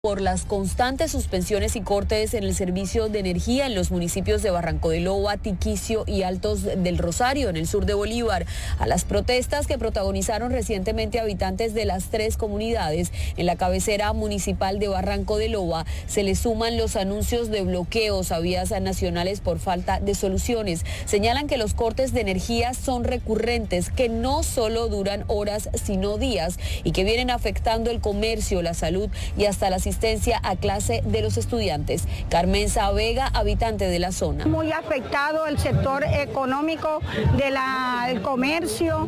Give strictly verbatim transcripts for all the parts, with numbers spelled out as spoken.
Por las constantes suspensiones y cortes en el servicio de energía en los municipios de Barranco de Loba, Tiquicio y Altos del Rosario, en el sur de Bolívar. A las protestas que protagonizaron recientemente habitantes de las tres comunidades en la cabecera municipal de Barranco de Loba, se le suman los anuncios de bloqueos a vías nacionales por falta de soluciones. Señalan que los cortes de energía son recurrentes, que no solo duran horas, sino días, y que vienen afectando el comercio, la salud y hasta la asistencia a clase de los estudiantes. Carmen Saavedra, habitante de la zona. Muy afectado el sector económico del comercio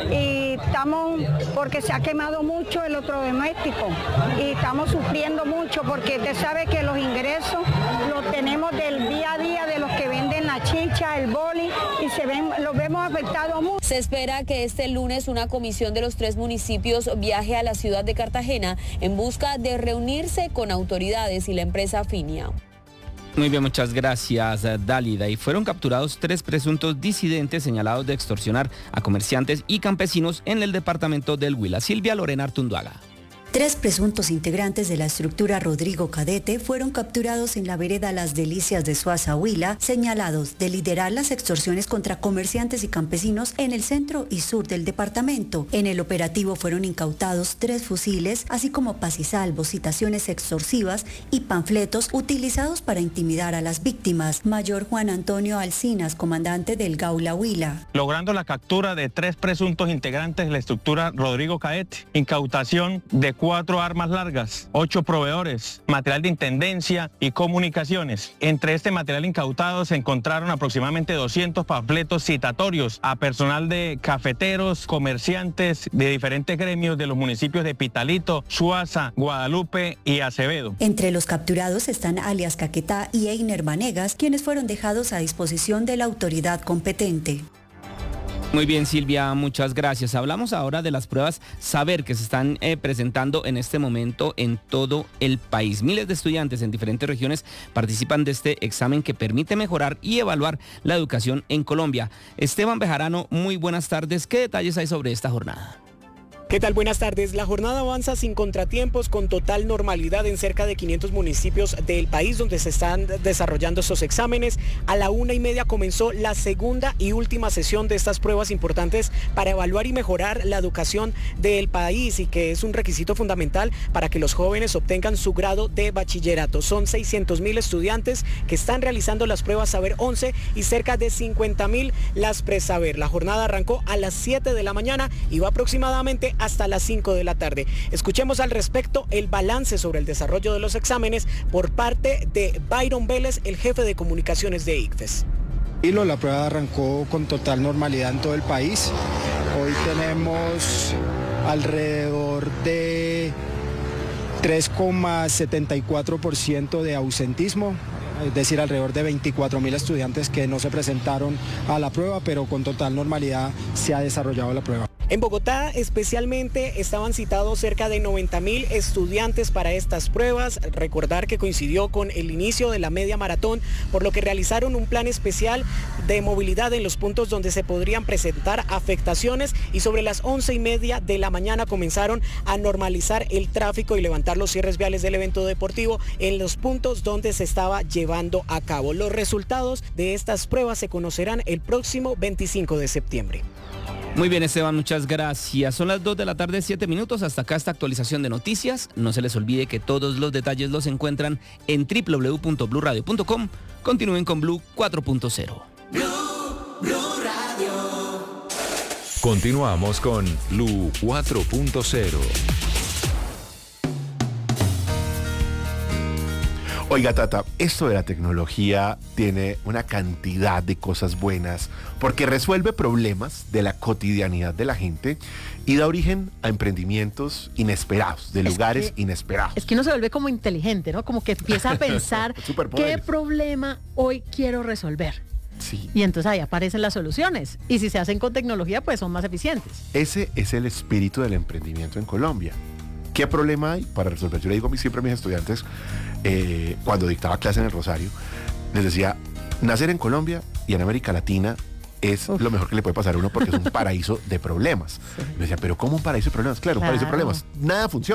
y estamos, porque se ha quemado mucho el electrodoméstico y estamos sufriendo mucho porque usted sabe que los ingresos los tenemos del día a día de los que venden la chicha, el boli y se ven, los vemos afectados mucho. Se espera que este lunes una comisión de los tres municipios viaje a la ciudad de Cartagena en busca de reunirse con autoridades y la empresa Finia. Muy bien, muchas gracias, Dálida. Y fueron capturados tres presuntos disidentes señalados de extorsionar a comerciantes y campesinos en el departamento del Huila. Silvia Lorena Artunduaga. Tres presuntos integrantes de la estructura Rodrigo Cadete fueron capturados en la vereda Las Delicias de Suaza, Huila, señalados de liderar las extorsiones contra comerciantes y campesinos en el centro y sur del departamento. En el operativo fueron incautados tres fusiles, así como pacisalvos, citaciones extorsivas y panfletos utilizados para intimidar a las víctimas. Mayor Juan Antonio Alcinas, comandante del Gaula Huila. Logrando la captura de tres presuntos integrantes de la estructura Rodrigo Cadete, incautación de cuatro armas largas, ocho proveedores, material de intendencia y comunicaciones. Entre este material incautado se encontraron aproximadamente doscientos panfletos citatorios a personal de cafeteros, comerciantes de diferentes gremios de los municipios de Pitalito, Suaza, Guadalupe y Acevedo. Entre los capturados están alias Caquetá y Einer Vanegas, quienes fueron dejados a disposición de la autoridad competente. Muy bien, Silvia, muchas gracias. Hablamos ahora de las pruebas Saber que se están eh, presentando en este momento en todo el país. Miles de estudiantes en diferentes regiones participan de este examen que permite mejorar y evaluar la educación en Colombia. Esteban Bejarano, muy buenas tardes. ¿Qué detalles hay sobre esta jornada? ¿Qué tal? Buenas tardes. La jornada avanza sin contratiempos, con total normalidad en cerca de quinientos municipios del país donde se están desarrollando estos exámenes. A la una y media comenzó la segunda y última sesión de estas pruebas importantes para evaluar y mejorar la educación del país y que es un requisito fundamental para que los jóvenes obtengan su grado de bachillerato. Son seiscientos mil estudiantes que están realizando las pruebas Saber once y cerca de cincuenta mil las Presaber. La jornada arrancó a las siete de la mañana y va aproximadamente hasta las cinco de la tarde. Escuchemos al respecto el balance sobre el desarrollo de los exámenes por parte de Byron Vélez, el jefe de comunicaciones de ICFES. La prueba arrancó con total normalidad en todo el país. Hoy tenemos alrededor de tres coma setenta y cuatro por ciento de ausentismo, es decir, alrededor de veinticuatro mil estudiantes que no se presentaron a la prueba, pero con total normalidad se ha desarrollado la prueba. En Bogotá especialmente estaban citados cerca de noventa mil estudiantes para estas pruebas. Recordar que coincidió con el inicio de la media maratón, por lo que realizaron un plan especial de movilidad en los puntos donde se podrían presentar afectaciones y sobre las once y media de la mañana comenzaron a normalizar el tráfico y levantar los cierres viales del evento deportivo en los puntos donde se estaba llevando a cabo. Los resultados de estas pruebas se conocerán el próximo veinticinco de septiembre. Muy bien, Esteban, muchas gracias. Son las dos de la tarde, siete minutos. Hasta acá esta actualización de noticias. No se les olvide que todos los detalles los encuentran en doble u doble u doble u punto blue radio punto com. Continúen con Blue cuatro punto cero. Blue, Blue Radio. Continuamos con Blue cuatro punto cero. Oiga, Tata, esto de la tecnología tiene una cantidad de cosas buenas porque resuelve problemas de la cotidianidad de la gente y da origen a emprendimientos inesperados, de lugares que, inesperados. Es que uno se vuelve como inteligente, ¿no? Como que empieza a pensar qué problema hoy quiero resolver. Sí. Y entonces ahí aparecen las soluciones. Y si se hacen con tecnología, pues son más eficientes. Ese es el espíritu del emprendimiento en Colombia. ¿Qué problema hay para resolver? Yo le digo siempre a mis estudiantes, eh, cuando dictaba clase en el Rosario, les decía, nacer en Colombia y en América Latina es Uf. lo mejor que le puede pasar a uno porque es un paraíso de problemas. Sí. Y me decía, ¿pero cómo un paraíso de problemas? Claro, claro, un paraíso de problemas. Nada funciona.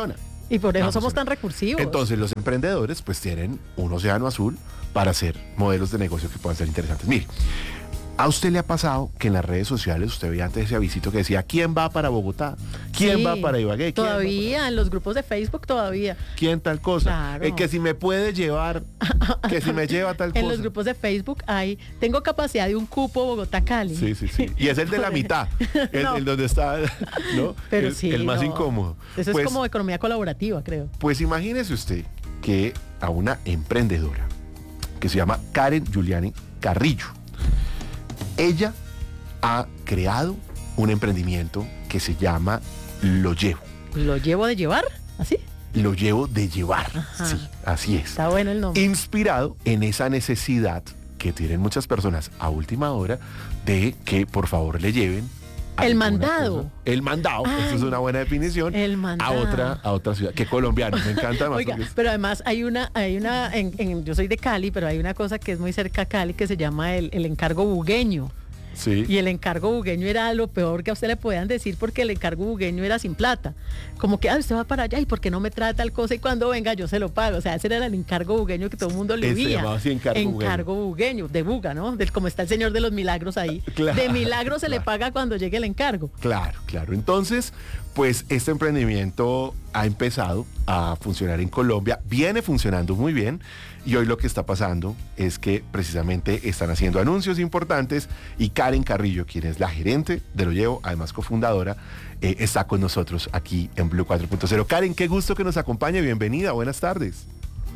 Y por eso Vamos somos a- tan recursivos. Entonces los emprendedores pues tienen un océano azul para hacer modelos de negocio que puedan ser interesantes. Mire, ¿a usted le ha pasado que en las redes sociales usted veía antes ese avisito que decía ¿quién va para Bogotá? ¿Quién Sí, va para Ibagué? ¿Quién va Todavía, en los grupos de Facebook todavía. para- ¿Quién tal cosa? Claro. Eh, que si me puede llevar, que si me lleva tal En cosa. los grupos de Facebook hay, tengo capacidad de un cupo Bogotá-Cali. Sí, sí, sí. Y es el de la mitad, el, No. el donde está, ¿no? Pero el, sí, el más no. incómodo. Eso Pues- es como economía colaborativa, creo. Pues imagínese usted que a una emprendedora que se llama Karen Giuliani Carrillo, ella ha creado un emprendimiento que se llama Lo Llevo. ¿Lo llevo de llevar? ¿Así? Lo llevo de llevar. Ajá. Sí, así es. Está bueno el nombre. Inspirado en esa necesidad que tienen muchas personas a última hora de que por favor le lleven El alguna mandado. cosa. El mandado, Ay, eso es una buena definición. el A mandado. otra, a otra ciudad. Que colombiano, me encanta más. Oiga, porque es- pero además hay una, hay una, en, en- yo soy de Cali, pero hay una cosa que es muy cerca a Cali que se llama el, el encargo bugueño. Sí. Y el encargo bugueño era lo peor que a usted le podían decir porque el encargo bugueño era sin plata. Como que, ah, usted va para allá y ¿por qué no me trae tal cosa? Y cuando venga yo se lo pago. O sea, ese era el encargo bugueño que todo el mundo le Ese oía. llamaba así encargo bugueño. Encargo bugueño, de buga, ¿no? Del, como está el señor de los milagros ahí. Claro, de milagro se le claro. paga cuando llegue el encargo. Claro, claro. Entonces, pues este emprendimiento ha empezado a funcionar en Colombia, viene funcionando muy bien y hoy lo que está pasando es que precisamente están haciendo anuncios importantes y Karen Carrillo, quien es la gerente de Lo Llevo, además cofundadora, eh, está con nosotros aquí en Blue cuatro punto cero. Karen, qué gusto que nos acompañe, bienvenida, buenas tardes.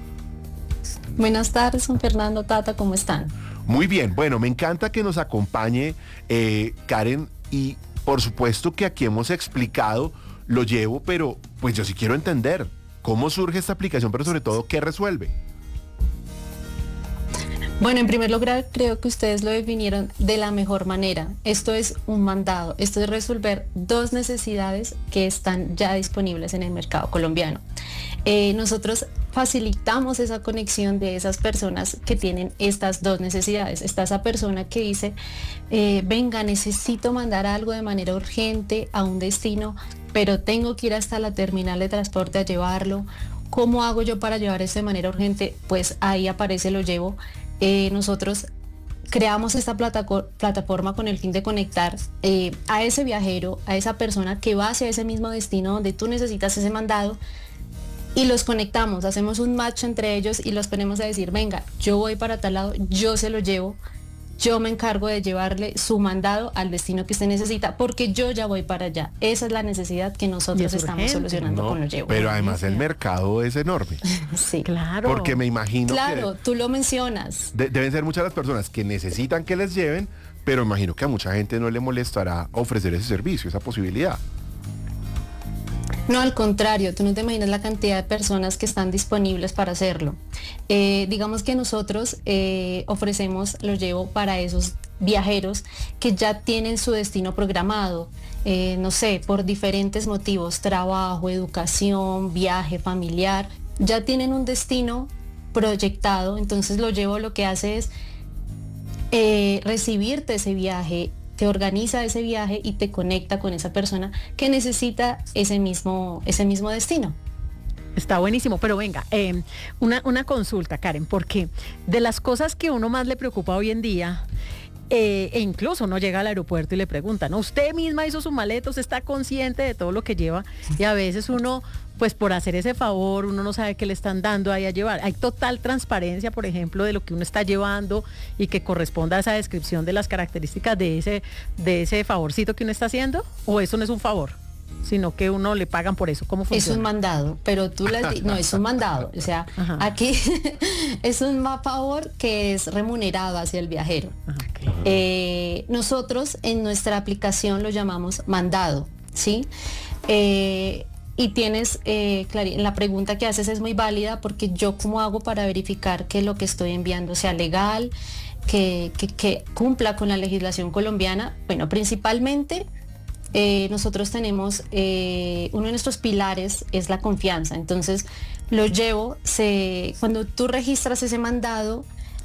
Buenas tardes, Juan Fernando, Tata, ¿cómo están? Muy bien, bueno, me encanta que nos acompañe eh, Karen y por supuesto que aquí hemos explicado Lo Llevo, pero pues yo sí quiero entender cómo surge esta aplicación, pero sobre todo qué resuelve. Bueno, en primer lugar, creo que ustedes lo definieron de la mejor manera. Esto es un mandado, esto es resolver dos necesidades que están ya disponibles en el mercado colombiano. Eh, nosotros facilitamos esa conexión de esas personas que tienen estas dos necesidades. Está esa persona que dice, eh, venga, necesito mandar algo de manera urgente a un destino, pero tengo que ir hasta la terminal de transporte a llevarlo. ¿Cómo hago yo para llevar esto de manera urgente? Pues ahí aparece Lo Llevo. Eh, nosotros creamos esta plataco- plataforma con el fin de conectar eh, a ese viajero, a esa persona que va hacia ese mismo destino donde tú necesitas ese mandado y los conectamos, hacemos un match entre ellos y los ponemos a decir, venga, yo voy para tal lado, yo se lo llevo, yo me encargo de llevarle su mandado al destino que usted necesita porque yo ya voy para allá. Esa es la necesidad que Y nosotros es estamos urgente. solucionando No, con Lo Llevo. pero además el mercado es enorme, Sí, Claro. porque me imagino claro, que tú lo mencionas. de- deben ser muchas las personas que necesitan que les lleven, pero imagino que a mucha gente no le molestará ofrecer ese servicio, esa posibilidad. No, al contrario, tú no te imaginas la cantidad de personas que están disponibles para hacerlo. Eh, digamos que nosotros eh, ofrecemos Lo Llevo para esos viajeros que ya tienen su destino programado, eh, no sé, por diferentes motivos, trabajo, educación, viaje familiar, ya tienen un destino proyectado, entonces Lo Llevo lo que hace es eh, recibirte ese viaje, te organiza ese viaje y te conecta con esa persona que necesita ese mismo, ese mismo destino. Está buenísimo, pero venga, eh, una, una consulta, Karen, porque de las cosas que uno más le preocupa hoy en día, eh, e incluso uno llega al aeropuerto y le pregunta, ¿no? Usted misma hizo su maleta, usted está consciente de todo lo que lleva y a veces uno, pues por hacer ese favor, uno no sabe qué le están dando ahí a llevar. Hay total transparencia, por ejemplo, de lo que uno está llevando y que corresponda a esa descripción de las características de ese, de ese favorcito que uno está haciendo, o eso no es un favor, sino que uno le pagan por eso. ¿Cómo funciona? Es un mandado, pero tú las di- no, es un mandado. O sea, Ajá. aquí es un ma- favor que es remunerado hacia el viajero. Ok. Eh, nosotros en nuestra aplicación lo llamamos mandado, ¿sí? Eh, y tienes, eh, Clari- la pregunta que haces es muy válida porque yo cómo hago para verificar que lo que estoy enviando sea legal, que, que- que cumpla con la legislación colombiana. Bueno, principalmente eh, nosotros tenemos, eh, uno de nuestros pilares es la confianza. Entonces, Lo Llevo, se, cuando tú registras ese mandado,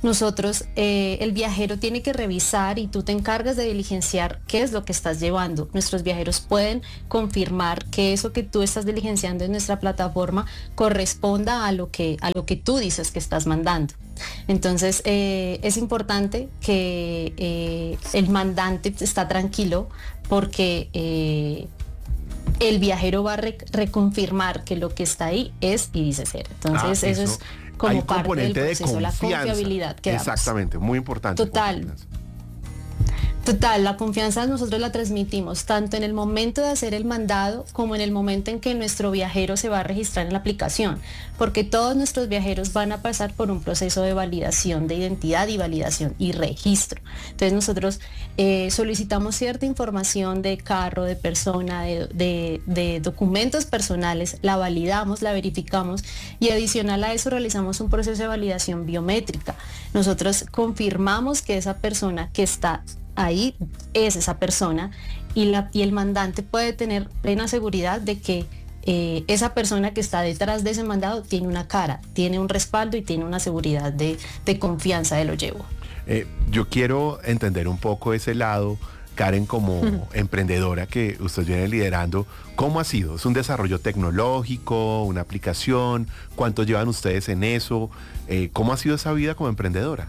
nosotros, eh, el viajero tiene que revisar y tú te encargas de diligenciar qué es lo que estás llevando. Nuestros viajeros pueden confirmar que eso que tú estás diligenciando en nuestra plataforma corresponda a lo que, a lo que tú dices que estás mandando. Entonces eh, es importante que eh, el mandante está tranquilo porque eh, el viajero va a re reconfirmar que lo que está ahí es y dice ser. Entonces ah, eso, eso es como parte del proceso, de la confiabilidad que damos. Exactamente, muy importante. Total. Total, la confianza nosotros la transmitimos tanto en el momento de hacer el mandado como en el momento en que nuestro viajero se va a registrar en la aplicación, porque todos nuestros viajeros van a pasar por un proceso de validación de identidad y validación y registro. Entonces nosotros eh, solicitamos cierta información de carro, de persona, de, de, de documentos personales, la validamos, la verificamos y adicional a eso realizamos un proceso de validación biométrica. Nosotros confirmamos que esa persona que está ahí es esa persona y, la, y el mandante puede tener plena seguridad de que eh, esa persona que está detrás de ese mandado tiene una cara, tiene un respaldo y tiene una seguridad de, de confianza de lo llevo. Eh, yo quiero entender un poco ese lado, Karen, como uh-huh. emprendedora que usted viene liderando. ¿Cómo ha sido? ¿Es un desarrollo tecnológico, una aplicación? ¿Cuánto llevan ustedes en eso? Eh, ¿Cómo ha sido esa vida como emprendedora?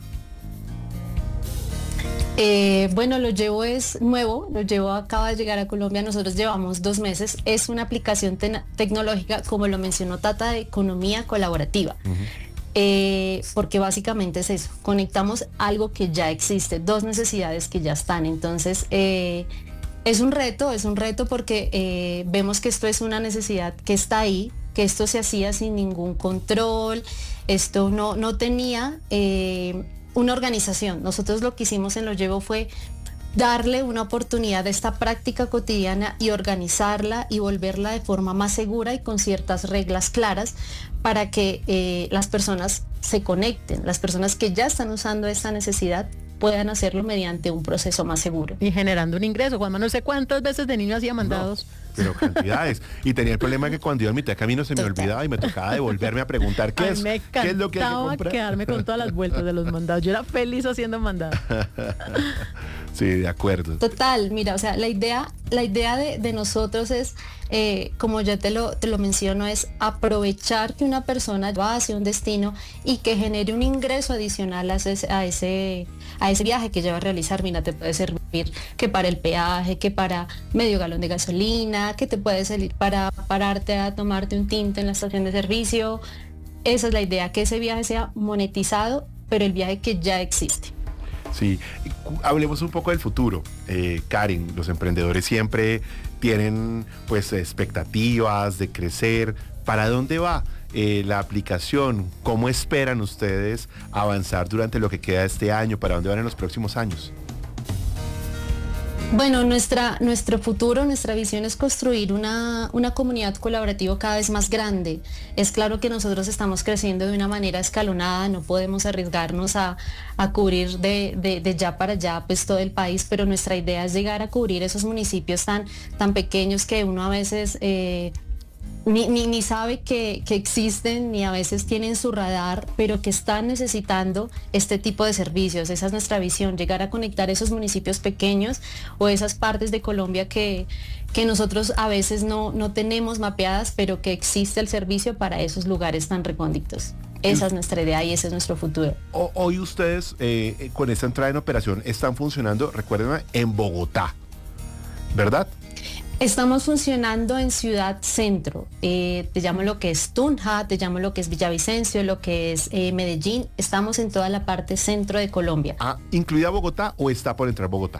Eh, bueno, lo llevo es nuevo, lo llevo acaba de llegar a Colombia, nosotros llevamos dos meses, es una aplicación te tecnológica, como lo mencionó Tata, de economía colaborativa, uh-huh. eh, porque básicamente es eso, conectamos algo que ya existe, dos necesidades que ya están, entonces eh, es un reto, es un reto porque eh, vemos que esto es una necesidad que está ahí, que esto se hacía sin ningún control, esto no, no tenía... Eh, una organización. Nosotros lo que hicimos en Lo Llevo fue darle una oportunidad a esta práctica cotidiana y organizarla y volverla de forma más segura y con ciertas reglas claras para que eh, las personas se conecten, las personas que ya están usando esta necesidad puedan hacerlo mediante un proceso más seguro. Y generando un ingreso. Juanma, no sé cuántas veces de niño hacía mandados. No, pero cantidades. Y tenía el problema que cuando iba a mitad de camino se me Total. olvidaba y me tocaba devolverme a preguntar qué, es, me qué es lo que hay que comprar. Quedarme con todas las vueltas de los mandados. Yo era feliz haciendo mandados. Sí, de acuerdo. Total, mira, o sea, la idea, la idea de, de nosotros es, eh, como ya te lo, te lo menciono, es aprovechar que una persona va hacia un destino y que genere un ingreso adicional a ese, a ese, a ese viaje que lleva a realizar. Mira, te puede servir que para el peaje, que para medio galón de gasolina, que te puede salir para pararte a tomarte un tinto en la estación de servicio. Esa es la idea, que ese viaje sea monetizado, pero el viaje que ya existe. Sí, hablemos un poco del futuro. Eh, Karen, los emprendedores siempre tienen pues expectativas de crecer. ¿Para dónde va eh, la aplicación? ¿Cómo esperan ustedes avanzar durante lo que queda de este año? ¿Para dónde van en los próximos años? Bueno, nuestra, nuestro futuro, nuestra visión es construir una, una comunidad colaborativa cada vez más grande. Es claro que nosotros estamos creciendo de una manera escalonada, no podemos arriesgarnos a, a cubrir de, de, de ya para allá pues todo el país, pero nuestra idea es llegar a cubrir esos municipios tan, tan pequeños que uno a veces... Eh, Ni, ni, ni sabe que, que existen, ni a veces tienen su radar, pero que están necesitando este tipo de servicios. Esa es nuestra visión, llegar a conectar esos municipios pequeños o esas partes de Colombia que, que nosotros a veces no, no tenemos mapeadas, pero que existe el servicio para esos lugares tan recónditos. Esa es nuestra idea y ese es nuestro futuro. Hoy ustedes eh, con esta entrada en operación están funcionando, recuérdenme, en Bogotá, ¿verdad? Estamos funcionando en Ciudad Centro, eh, te llamo lo que es Tunja, te llamo lo que es Villavicencio, lo que es eh, Medellín, estamos en toda la parte centro de Colombia. Ah, ¿incluida Bogotá o está por entrar Bogotá?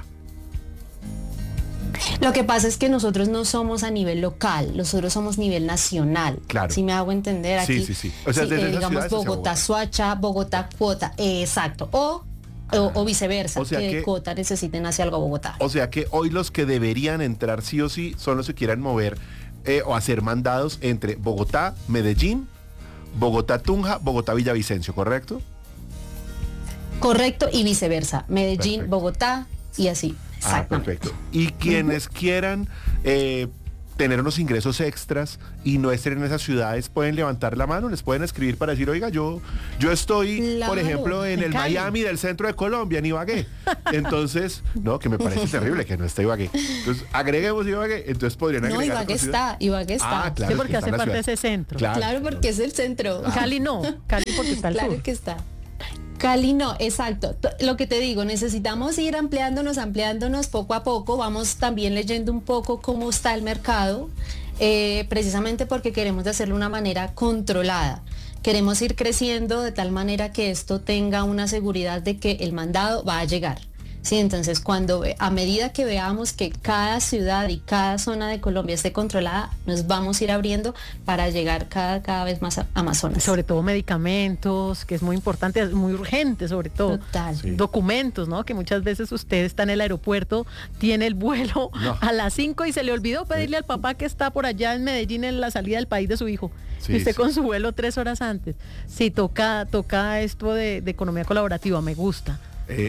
Lo que pasa es que nosotros no somos a nivel local, nosotros somos nivel nacional. Claro. Si me hago entender aquí. Sí, sí, sí. O sea, sí, desde eh, digamos Bogotá, Bogotá, Soacha, Bogotá, Cuota, eh, exacto. O O, o viceversa, o sea que, que de Cota necesiten hacia algo a Bogotá. O sea que hoy los que deberían entrar sí o sí son los que quieran mover eh, o hacer mandados entre Bogotá, Medellín, Bogotá, Tunja, Bogotá, Villavicencio, ¿correcto? Correcto, y viceversa, Medellín, perfecto. Bogotá y así. Ah, perfecto. Y quienes uh-huh. quieran eh, tener unos ingresos extras y no estén en esas ciudades, pueden levantar la mano, les pueden escribir para decir, oiga, yo, yo estoy, Claro, por ejemplo, en en el Cali. Miami del centro de Colombia, en Ibagué. Entonces, no, que me parece terrible que no esté Ibagué. Entonces, agreguemos Ibagué, entonces podrían agregar. No, Ibagué otra ciudad. está, Ibagué está. Ah, claro, Sí, es porque que está hace en la parte de ciudad. ese centro. Claro. Claro, porque es el centro. Cali no, Cali porque está al Claro sur. que está. Cali no, exacto. T- Lo que te digo, necesitamos ir ampliándonos, ampliándonos poco a poco. Vamos también leyendo un poco cómo está el mercado, eh, precisamente porque queremos hacerlo de una manera controlada. Queremos ir creciendo de tal manera que esto tenga una seguridad de que el mandado va a llegar. Sí, entonces cuando ve- a medida que veamos que cada ciudad y cada zona de Colombia esté controlada, nos vamos a ir abriendo para llegar cada, cada vez más a Amazonas. Sobre todo medicamentos, que es muy importante, es muy urgente sobre todo. Total. Sí. Documentos, ¿no? Que muchas veces usted está en el aeropuerto, tiene el vuelo No. a las cinco y se le olvidó pedirle al papá que está por allá en Medellín en la salida del país de su hijo. Sí, y usted sí. con su vuelo tres horas antes. Sí, toca, toca esto de, de economía colaborativa, me gusta.